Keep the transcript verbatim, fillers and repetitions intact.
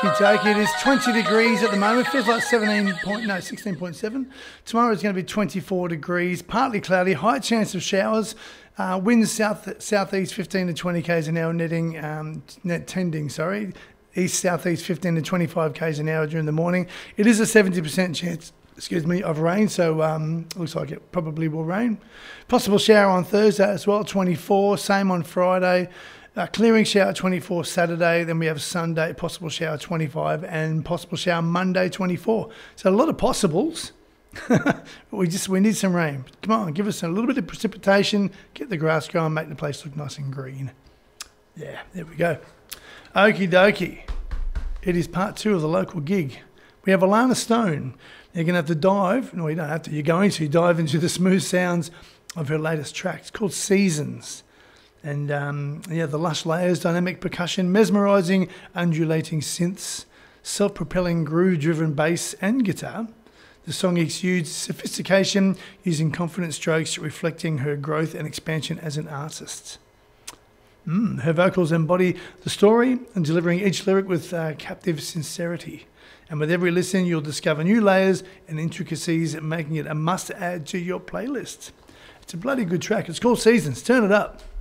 Okie dokie. It is twenty degrees at the moment. Feels like seventeen point, no, sixteen point seven. Tomorrow is going to be twenty-four degrees, partly cloudy, high chance of showers. Uh, winds south southeast fifteen to twenty k's an hour, netting um, net tending. Sorry, east southeast fifteen to twenty-five k's an hour during the morning. It is a seventy percent chance. Excuse me, of rain, so um, looks like it probably will rain. Possible shower on Thursday as well, twenty-four. Same on Friday. Uh, clearing shower twenty-four Saturday. Then we have Sunday, possible shower twenty-five, and possible shower Monday twenty-four. So a lot of possibles. But we just we need some rain. Come on, give us a little bit of precipitation. Get the grass growing, make the place look nice and green. Yeah, there we go. Okie dokie. It is part two of the local gig. We have Alana Stone. You're going to have to dive, no you don't have to, you're going to dive into the smooth sounds of her latest track. It's called Seasons. And um, yeah, the lush layers, dynamic percussion, mesmerising, undulating synths, self-propelling groove-driven bass and guitar. The song exudes sophistication, using confident strokes, reflecting her growth and expansion as an artist. Mm, her vocals embody the story and delivering each lyric with uh, captive sincerity. And with every listen, you'll discover new layers and intricacies, making it a must-add to your playlist. It's a bloody good track. It's called Seasons. Turn it up.